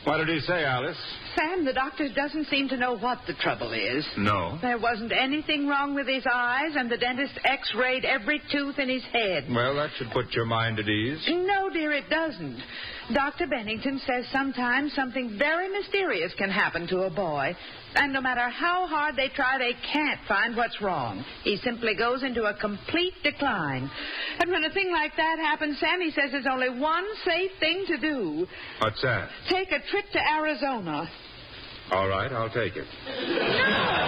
What did he say, Alice? Sam, the doctor doesn't seem to know what the trouble is. No. There wasn't anything wrong with his eyes, and the dentist x-rayed every tooth in his head. Well, that should put your mind at ease. No, dear, it doesn't. Dr. Bennington says sometimes something very mysterious can happen to a boy, and no matter how hard they try, they can't find what's wrong. He simply goes into a complete decline. And when a thing like that happens, Sam, he says there's only one safe thing to do. What's that? Take a trip to Arizona. All right, I'll take it.